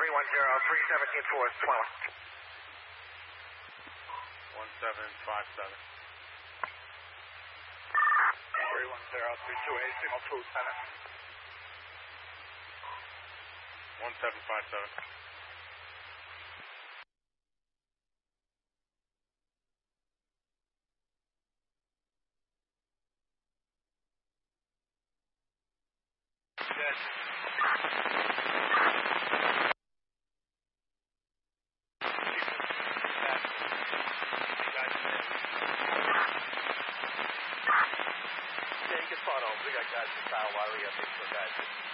310, 1757. 310, 328, signal 210. 1757. Yeah, you can follow. We got guys in Kyle Wiley up here, guys.